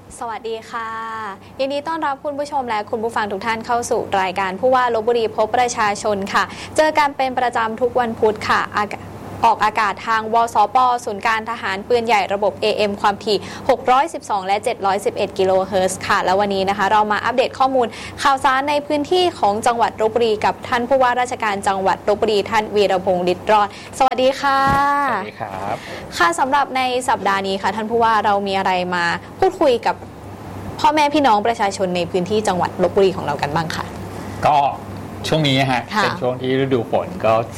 สวัสดีค่ะยินดีต้อนรับคุณผู้ชมและคุณผู้ฟังทุกท่านเข้าสู่รายการผู้ว่าลพบุรีพบประชาชนค่ะเจอกันเป็นประจำทุกวันพุธค่ะออกอากาศทางวสป.ศูนย์การทหารปืนใหญ่ระบบ AM ความถี่612และ711กิโลเฮิรตซ์ค่ะแล้ววันนี้นะคะเรามาอัปเดตข้อมูลข่าวสารในพื้นที่ของจังหวัดลพบุรีกับท่านผู้ว่าราชการจังหวัดลพบุรีท่านวีรพงษ์ฤทธิ์รอดสวัสดีค่ะสวัสดีครับค่ะสำหรับในสัปดาห์นี้ค่ะท่านผู้ว่าเรามีอะไรมาพูดคุยกับพ่อแม่พี่น้องประชาชนในพื้นที่จังหวัดลพบุรีของเรากันบ้างค่ะก็ช่วงนี้ฮะเป็นช่วงที่ฤดูฝนก็